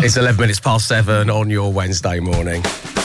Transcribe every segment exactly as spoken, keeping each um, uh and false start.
It's eleven minutes past seven on your Wednesday morning.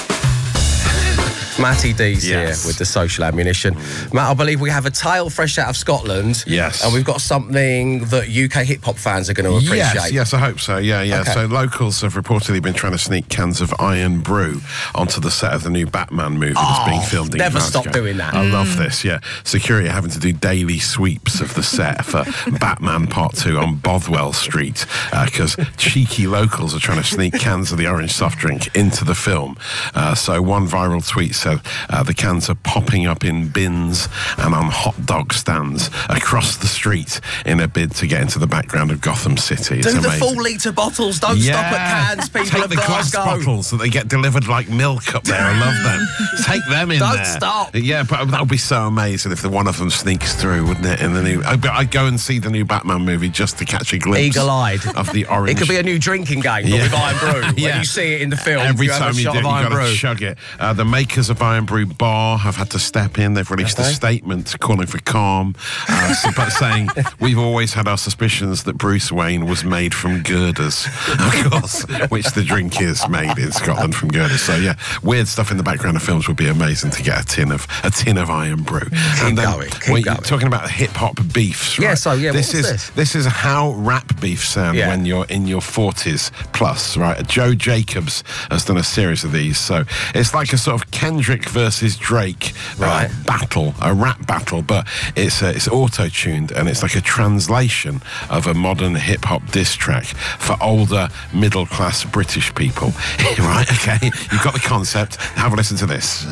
Matty D's yes. here with the social ammunition. Matt, I believe we have a tale fresh out of Scotland. Yes. And we've got something that U K hip-hop fans are going to appreciate. Yes, yes, I hope so. Yeah, yeah. Okay. So locals have reportedly been trying to sneak cans of Iron Brew onto the set of the new Batman movie that's Oh, being filmed in never Glasgow. stop doing that. I love this, yeah. Security are having to do daily sweeps of the set for Batman Part two on Bothwell Street because uh, cheeky locals are trying to sneak cans of the orange soft drink into the film. Uh, so one viral tweet said uh, the cans are popping up in bins and on hot dog stands across the street in a bid to get into the background of Gotham City. It's Do the amazing. full litre bottles. Don't Yeah. stop at cans, people Take of the glass Glasgow. bottles that they get delivered like milk up there. I love them. Take them in Don't there. stop. Yeah, but that would be so amazing if the one of them sneaks through, wouldn't it? In the new, I'd, I'd go and see the new Batman movie just to catch a glimpse. Eagle-eyed. Of the orange. It could be a new drinking game, but Yeah. with Iron Brew. Yeah. When you see it in the film, Every you have time a you shot do it, of you've Iron got to Brew. chug it. Uh, the makers of Iron Brew Bar have had to step in. They've released Okay. a statement calling for calm, uh, so- but saying, we've always had our suspicions that Bruce Wayne was made from girders, of course, which the drink is made in Scotland from girders. So yeah, weird stuff in the background of films would be amazing to get a tin of a tin of Iron Brew. Keep and then, going, keep when going. you're talking about hip hop beefs, right? Yeah, so, yeah, this what was is this? is how rap beefs sound Yeah. when you're in your forties plus, right? Joe Jacobs has done a series of these, so it's like a sort of Kendrick versus Drake uh, Right. battle, a rap battle, but it's uh, it's auto-tuned and it's like a translation of a modern hip-hop diss track for older middle-class British people. Right, okay, you've got the concept. Have a listen to this.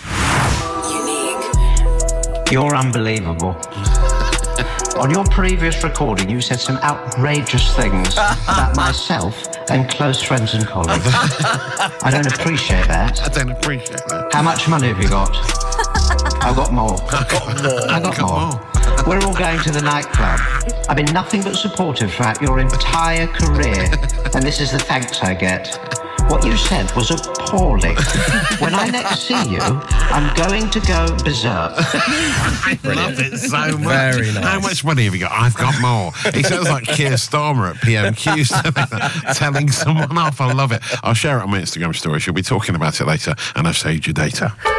You're unbelievable. On your previous recording, you said some outrageous things about myself and close friends and colleagues. I don't appreciate that. I don't appreciate that. How much money have you got? I've got more. I've got more. I got more. We're all going to the nightclub. I've been nothing but supportive throughout your entire career, and this is the thanks I get. What you said was appalling. When I next see you, I'm going to go berserk. I love it so much. Very nice. How much money have you got? I've got more. He sounds like Keir Starmer at P M Q, telling someone off. I love it. I'll share it on my Instagram story. She'll be talking about it later, and I've saved your data.